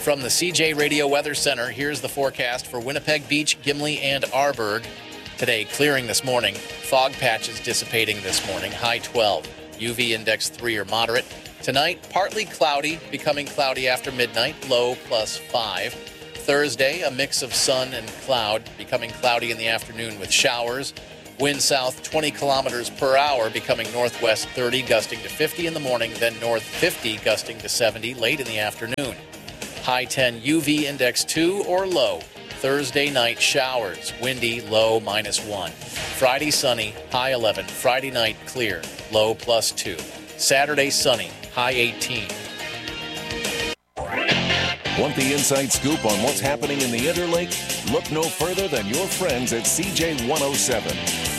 From the CJ Radio Weather Center, here's the forecast for Winnipeg Beach, Gimli, and Arborg. Today, clearing this morning. Fog patches dissipating this morning. High 12. UV index 3 or moderate. Tonight, partly cloudy, becoming cloudy after midnight. Low +5. Thursday, a mix of sun and cloud, becoming cloudy in the afternoon with showers. Wind south 20 kilometers per hour, becoming northwest 30, gusting to 50 in the morning, then north 50, gusting to 70 late in the afternoon. High 10 UV index 2 or low. Thursday night showers, windy, low -1. Friday sunny, high 11. Friday night clear, low +2. Saturday sunny, high 18. Want the inside scoop on what's happening in the Interlake? Look no further than your friends at CJ 107.